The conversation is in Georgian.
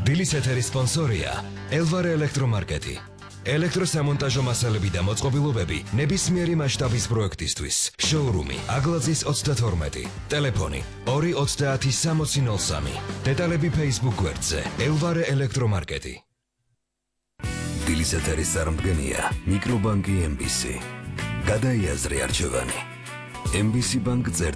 დილის ეთერის სპონსორია ელვარე ელექტრომარკეტი. ელექტროსამონტაჟო მასალები და მოწყობილობები ნებისმიერი მასშტაბის პროექტისთვის. შოურუმი აგლაძის 32. ტელეფონი 2306003. დეტალები Facebook გვერდზე ელვარე ელექტრომარკეტი. დილის ეთერის წარმდგენია მიკრობანკი MBC. გადაიაზრე არჩევანი. MBC Bank